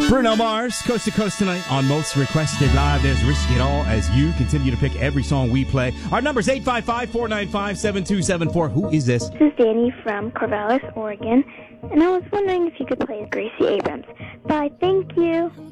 Bruno Mars, Coast to Coast tonight on Most Requested Live. There's Risk It All as you continue to pick every song we play. Our number's 855-495-7274. Who is this? This is Danny from Corvallis, Oregon, and I was wondering if you could play Gracie Abrams. Bye, thank you.